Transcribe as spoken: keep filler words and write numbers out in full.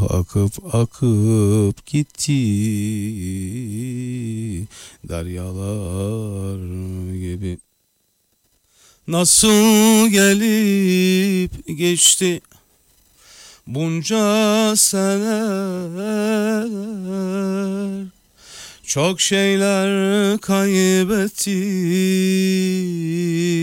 akıp akıp gitti deryalar gibi. Nasıl gelip geçti bunca seneler, çok şeyler kaybettim.